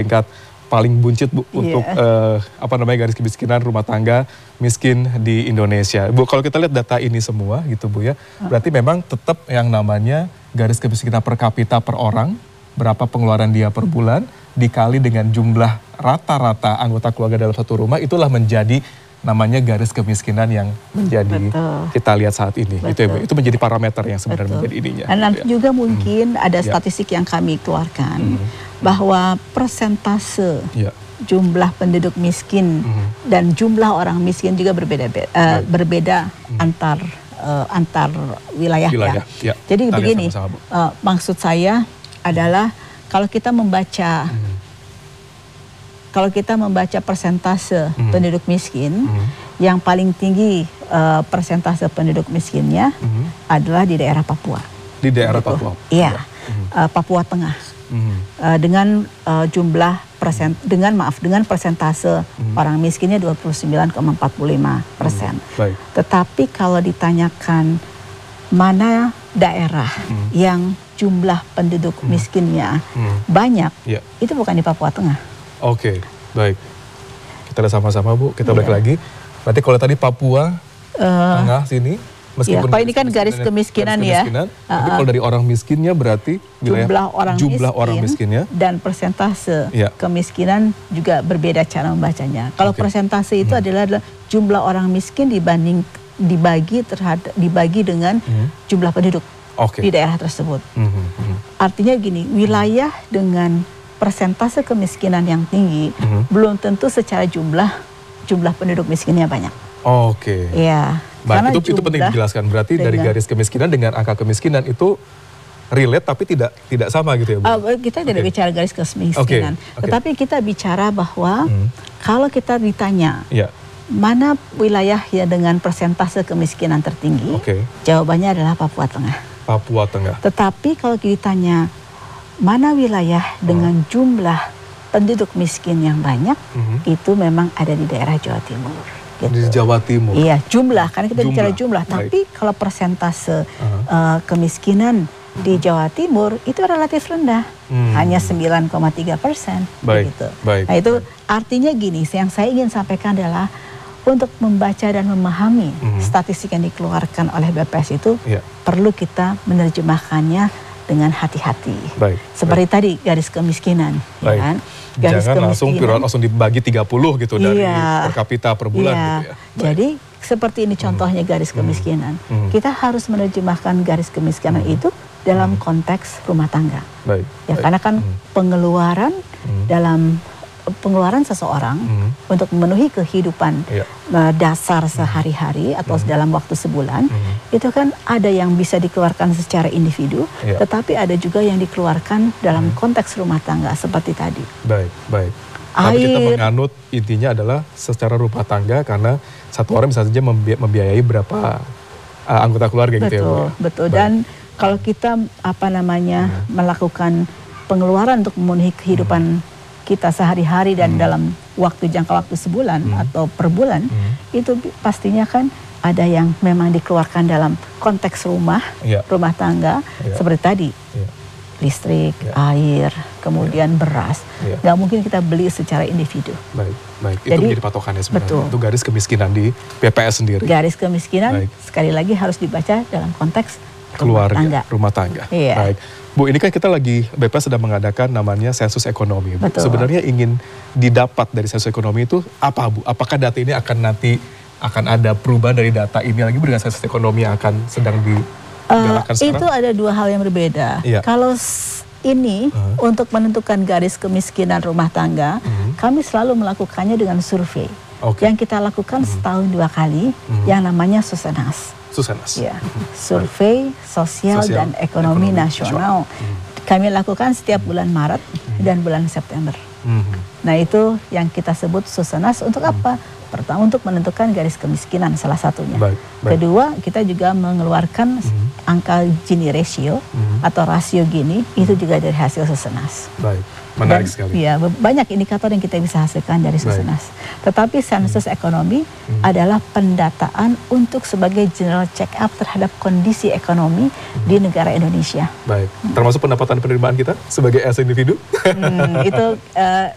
tingkat paling buncit Bu untuk garis kemiskinan rumah tangga miskin di Indonesia. Bu, kalau kita lihat data ini semua gitu Bu ya, berarti memang tetap yang namanya garis kemiskinan per kapita per orang, berapa pengeluaran dia per bulan, dikali dengan jumlah rata-rata anggota keluarga dalam satu rumah, itulah menjadi namanya garis kemiskinan yang menjadi kita lihat saat ini. Itu ya Bu, itu menjadi parameter yang sebenarnya menjadi ininya. Dan nanti juga mungkin ada statistik yang kami keluarkan, bahwa persentase jumlah penduduk miskin dan jumlah orang miskin juga berbeda antar wilayah ya. Jadi begini, maksud saya adalah kalau kita membaca persentase penduduk miskin, yang paling tinggi persentase penduduk miskinnya adalah di daerah Papua. Di daerah Papua? Iya, Papua Tengah. Dengan dengan persentase orang miskinnya 29,45%. Tetapi kalau ditanyakan mana daerah yang jumlah penduduk miskinnya banyak, itu bukan di Papua Tengah. Oke, baik. Kita lihat sama-sama Bu, kita balik lagi. Berarti kalau tadi Papua Tengah sini, meskipun kalau ini kan garis kemiskinan ya. Tapi kalau dari orang miskinnya berarti jumlah orang miskinnya dan persentase kemiskinan juga berbeda cara membacanya. Kalau persentase itu adalah jumlah orang miskin dibagi dengan jumlah penduduk di daerah tersebut. Artinya gini, wilayah dengan persentase kemiskinan yang tinggi belum tentu secara jumlah penduduk miskinnya banyak. Ya. Baik, itu penting dijelaskan. Berarti dari garis kemiskinan dengan angka kemiskinan itu relate tapi tidak sama gitu ya Bu? Kita tidak bicara garis kemiskinan. Tetapi kita bicara bahwa kalau kita ditanya mana wilayah ya dengan persentase kemiskinan tertinggi, jawabannya adalah Papua Tengah. Papua Tengah. Tetapi kalau ditanya mana wilayah dengan jumlah penduduk miskin yang banyak, itu memang ada di daerah Jawa Timur. Di Jawa Timur. Iya, jumlah, karena kita bicara jumlah. Tapi kalau persentase kemiskinan di Jawa Timur itu relatif rendah, hanya 9,3%. Begitu. Nah itu artinya gini, yang saya ingin sampaikan adalah untuk membaca dan memahami statistik yang dikeluarkan oleh BPS itu perlu kita menerjemahkannya dengan hati-hati. Seperti tadi garis kemiskinan, ya kan? Jangan langsung dibagi 30 gitu dari per kapita per bulan gitu ya. Jadi seperti ini contohnya garis kemiskinan. Kita harus menerjemahkan garis kemiskinan itu dalam konteks rumah tangga. Karena kan pengeluaran seseorang untuk memenuhi kehidupan dasar sehari-hari atau dalam waktu sebulan, itu kan ada yang bisa dikeluarkan secara individu, tetapi ada juga yang dikeluarkan dalam konteks rumah tangga seperti tadi. Tapi kita menganut intinya adalah secara rumah tangga karena satu orang bisa saja membiayai berapa anggota keluarga gitu ya Bu? Betul. Dan kalau kita melakukan pengeluaran untuk memenuhi kehidupan kita sehari-hari dan dalam jangka waktu sebulan atau per bulan, itu pastinya kan ada yang memang dikeluarkan dalam konteks rumah tangga seperti tadi, listrik, air, kemudian beras. Nggak mungkin kita beli secara individu. Baik. Itu menjadi patokannya sebenarnya. Itu garis kemiskinan di BPS sendiri. Garis kemiskinan sekali lagi harus dibaca dalam konteks rumah tangga. Baik. Bu, ini kan kita BPS sedang mengadakan namanya sensus ekonomi. Sebenarnya ingin didapat dari sensus ekonomi itu apa Bu? Apakah data ini akan ada perubahan dari data ini lagi dengan sensus ekonomi yang akan sedang digalakan sekarang? Itu ada dua hal yang berbeda. Kalau ini untuk menentukan garis kemiskinan rumah tangga, kami selalu melakukannya dengan survei. Yang kita lakukan setahun 2 kali, yang namanya Susenas. Survei Sosial dan Ekonomi Nasional. Kami lakukan setiap bulan Maret dan bulan September. Nah itu yang kita sebut Susenas untuk apa? Pertama untuk menentukan garis kemiskinan salah satunya. Kedua kita juga mengeluarkan angka Gini ratio atau rasio Gini, itu juga dari hasil Susenas. Menarik sekali. Ya, banyak indikator yang kita bisa hasilkan dari Susenas. Tetapi sensus ekonomi adalah pendataan untuk sebagai general check up terhadap kondisi ekonomi di negara Indonesia. Termasuk pendapatan penerimaan kita sebagai as individu? Itu